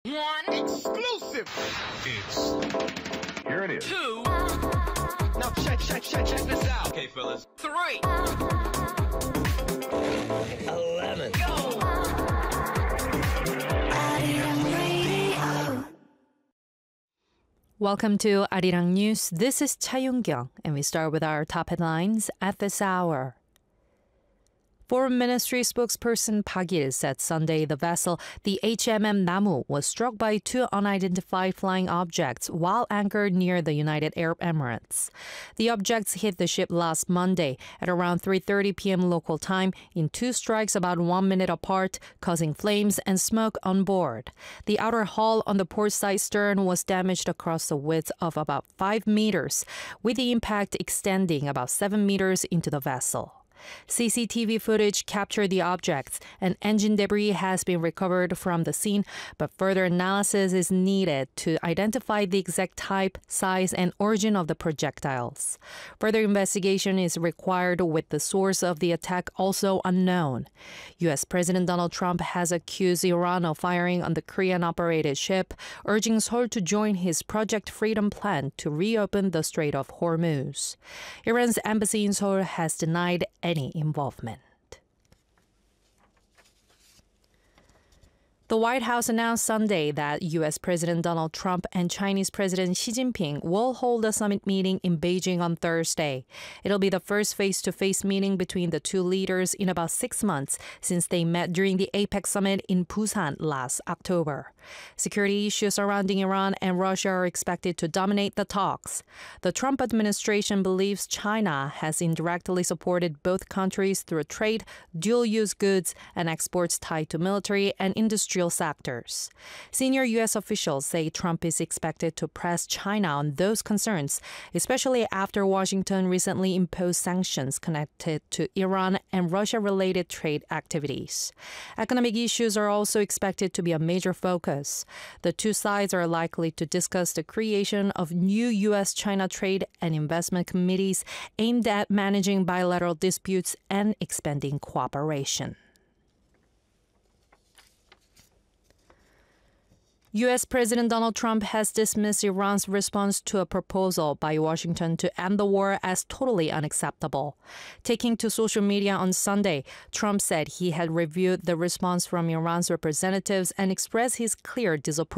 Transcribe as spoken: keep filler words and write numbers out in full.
One exclusive. It's here it is. Two. Now check, check, check, check this out. Okay, fellas. Three. Eleven. Go. Welcome to Arirang News. This is Cha Yong-kyung, and we start with our top headlines at this hour. Foreign Ministry spokesperson Park Il said Sunday the vessel, the H M M Namu, was struck by two unidentified flying objects while anchored near the United Arab Emirates. The objects hit the ship last Monday at around three thirty p.m. local time in two strikes about one minute apart, causing flames and smoke on board. The outer hull on the port side stern was damaged across the width of about five meters, with the impact extending about seven meters into the vessel. C C T V footage captured the objects, and engine debris has been recovered from the scene, but further analysis is needed to identify the exact type, size, and origin of the projectiles. Further investigation is required with the source of the attack also unknown. U S President Donald Trump has accused Iran of firing on the Korean-operated ship, urging Seoul to join his Project Freedom plan to reopen the Strait of Hormuz. Iran's embassy in Seoul has denied any involvement. The White House announced Sunday that U S President Donald Trump and Chinese President Xi Jinping will hold a summit meeting in Beijing on Thursday. It'll be the first face-to-face meeting between the two leaders in about six months since they met during the APEC summit in Busan last October. Security issues surrounding Iran and Russia are expected to dominate the talks. The Trump administration believes China has indirectly supported both countries through trade, dual-use goods, and exports tied to military and industrial sectors. Senior U S officials say Trump is expected to press China on those concerns, especially after Washington recently imposed sanctions connected to Iran and Russia-related trade activities. Economic issues are also expected to be a major focus. The two sides are likely to discuss the creation of new U S-China trade and investment committees aimed at managing bilateral disputes and expanding cooperation. U S President Donald Trump has dismissed Iran's response to a proposal by Washington to end the war as totally unacceptable. Taking to social media on Sunday, Trump said he had reviewed the response from Iran's representatives and expressed his clear disapproval